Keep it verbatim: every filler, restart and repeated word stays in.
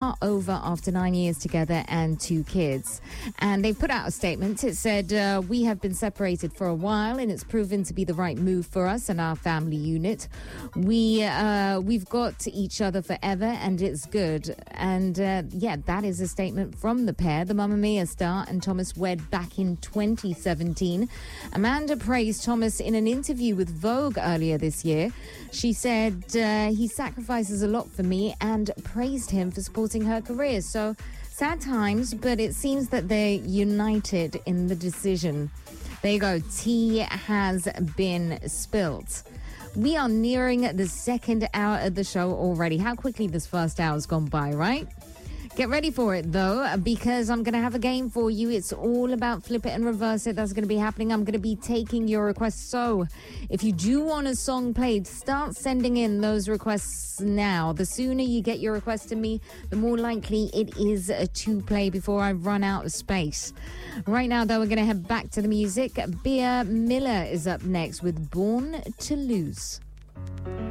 are over after nine years together and two kids. And they put out a statement. It said, uh, we have been separated for a while and it's proven to be the right move for us and our family unit. We, uh, we've got each other forever and it's good. And uh, yeah, that is a statement from the pair. The Mamma Mia star and Thomas wed back in twenty seventeen. Amanda praised Thomas in an interview with Vogue earlier this year. She said uh, he sacrifices a lot for me and praised him for supporting her career. So sad times, but it seems that they're united in the decision. There you go. Tea has been spilt. We are nearing the second hour of the show already. How quickly this first hour has gone by, right? Get ready for it, though, because I'm going to have a game for you. It's all about Flip It and Reverse It. That's going to be happening. I'm going to be taking your requests. So if you do want a song played, start sending in those requests now. The sooner you get your request to me, the more likely it is to play before I run out of space. Right now, though, we're going to head back to the music. Bea Miller is up next with Born to Lose.